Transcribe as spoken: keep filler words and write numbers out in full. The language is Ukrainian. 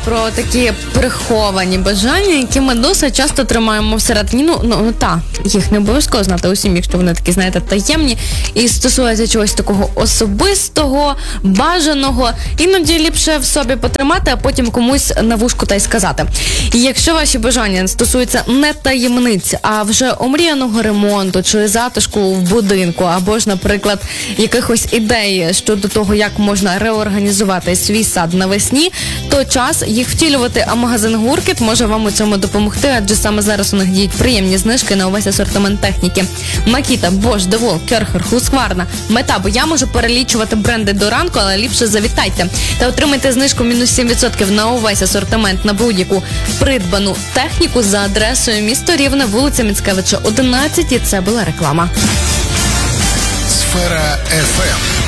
про такі приховані бажання, які ми досить часто тримаємо всередині. Ну, ну та, їх не обов'язково знати усім, якщо вони такі, знаєте, таємні і стосуються чогось такого особистого, бажаного. Іноді ліпше в собі потримати, а потім комусь на вушку та й сказати. І якщо ваші бажання стосуються не таємниць, а вже омріяного ремонту чи затишку в будинку, або ж, наприклад, якихось ідей щодо того, як можна реорганізувати свій сад навесні, то час їх втілювати, а магазин «Гуркіт» може вам у цьому допомогти, адже саме зараз у них діють приємні знижки на увесь асортимент техніки. Макіта, Bosch, DeWalt, Керхер, Husqvarna, Мета, бо я можу перелічувати бренди до ранку, але ліпше завітайте. Та отримайте знижку мінус сім відсотків на увесь асортимент на будь-яку придбану техніку за адресою місто Рівне, вулиця Міцкевича, одинадцять, і це була реклама. Сфера еф ем.